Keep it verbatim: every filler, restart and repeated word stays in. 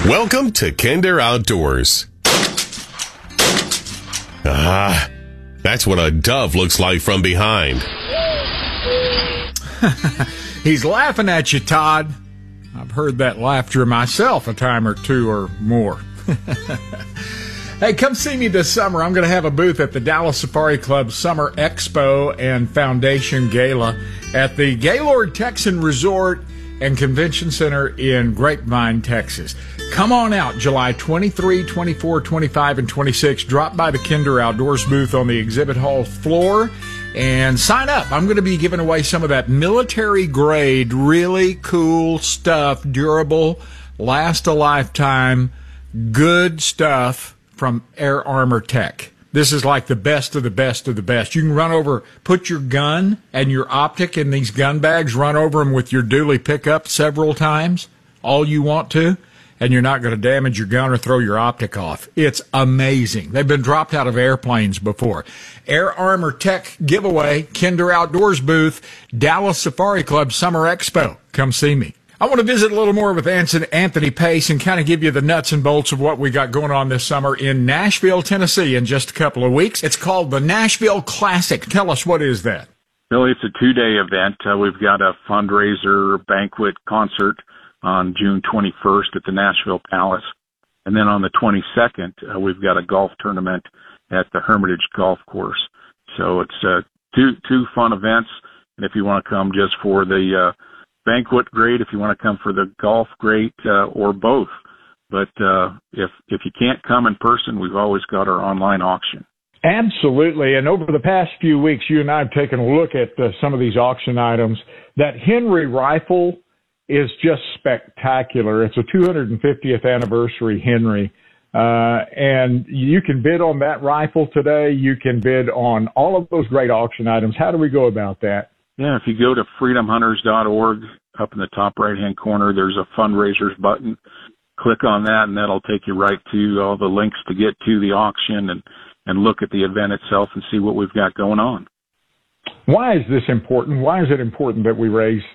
Welcome to Kinder Outdoors. Ah, that's what a dove looks like from behind. He's laughing at you, Todd. I've heard that laughter myself a time or two or more. Hey, come see me this summer. I'm going to have a booth at the Dallas Safari Club Summer Expo and Foundation Gala at the Gaylord Texan Resort and Convention Center in Grapevine, Texas. Come on out July twenty-third, twenty-fourth, twenty-fifth, and twenty-sixth. Drop by the Kinder Outdoors booth on the exhibit hall floor and sign up. I'm going to be giving away some of that military-grade, really cool stuff, durable, last a lifetime, good stuff from Air Armor Tech. This is like the best of the best of the best. You can run over, put your gun and your optic in these gun bags, run over them with your dually pickup several times, all you want to, and you're not going to damage your gun or throw your optic off. It's amazing. They've been dropped out of airplanes before. Air Armor Tech giveaway, Kinder Outdoors booth, Dallas Safari Club Summer Expo. Come see me. I want to visit a little more with Anthony Pace and kind of give you the nuts and bolts of what we got going on this summer in Nashville, Tennessee in just a couple of weeks. It's called the Nashville Classic. Tell us, what is that? Billy, it's a two-day event. Uh, we've got a fundraiser banquet concert on June twenty-first at the Nashville Palace. And then on the twenty-second, uh, we've got a golf tournament at the Hermitage Golf Course. So it's uh, two two fun events. And if you want to come just for the uh, banquet, great. If you want to come for the golf, great, uh, or both. But uh, if if you can't come in person, we've always got our online auction. Absolutely. And over the past few weeks, you and I have taken a look at uh, some of these auction items. That Henry rifle is just spectacular. It's a two hundred fiftieth anniversary Henry. Uh, and you can bid on that rifle today. You can bid on all of those great auction items. How do we go about that? Yeah, if you go to freedom hunters dot org, up in the top right-hand corner, there's a fundraisers button. Click on that, and that'll take you right to all the links to get to the auction and, and look at the event itself and see what we've got going on. Why is this important? Why is it important that we raise